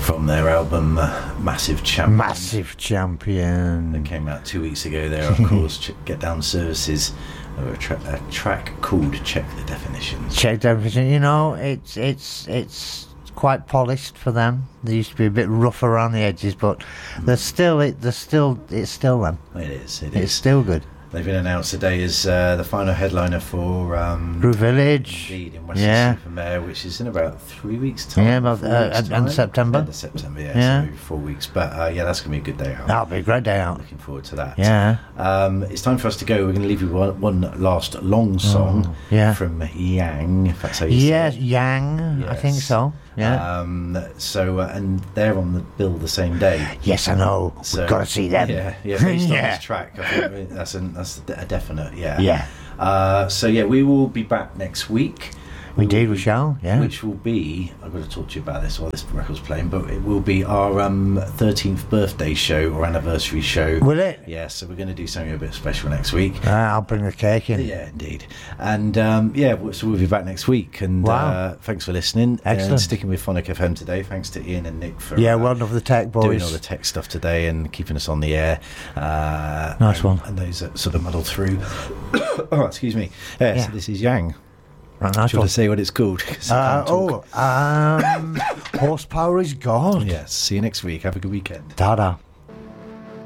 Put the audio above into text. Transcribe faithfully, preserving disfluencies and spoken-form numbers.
from their album uh, Massive Champion. Massive Champion. That came out two weeks ago there, of course. Ch- Get Down Services. A, tra- a track called Check the Definitions. Check the Definition. You know, it's it's it's quite polished for them. They used to be a bit rough around the edges, but mm. they're still it. They're still it's still them. It is. It it's is. still good. They've been announced today as uh, the final headliner for um, Groove Village. Indeed, in Western yeah. Supermare, which is in about three weeks' time. Yeah, about uh, weeks' end of September. End of September, yeah, yeah. so maybe four weeks. But uh, yeah, that's going to be a good day out. That'll be a great day out. Looking forward to that. Yeah. Um, it's time for us to go. We're going to leave you one, one last long song oh, yeah. from Yang, if that's how you yeah, say it. Yang, Yes. I think so. Yeah. Um, so, uh, and they're on the bill the same day. Yes, I know. So, We've got to see them. Yeah, yeah. Based yeah. on this track, I think that's a, that's a definite. Yeah. Yeah. Uh, so yeah, we will be back next week. Indeed, we shall. Yeah. Which will be, I've got to talk to you about this while this record's playing, but it will be our um, thirteenth birthday show or anniversary show. Will it? Yeah, so we're going to do something a bit special next week. Uh, I'll bring the cake in. Yeah, indeed. And um, yeah, so we'll be back next week. And wow. uh, thanks for listening. Excellent. And sticking with Phonic F M today. Thanks to Ian and Nick for yeah, uh, well done for the tech boys. doing all the tech stuff today and keeping us on the air. Uh, nice and, one. And those that sort of muddle through. Oh, excuse me. Yeah, yeah. So this is Yang. Right, nice Do you want to say what it's called? Uh, oh, um, Horsepower is gone. Yes. See you next week. Have a good weekend. Ta-da.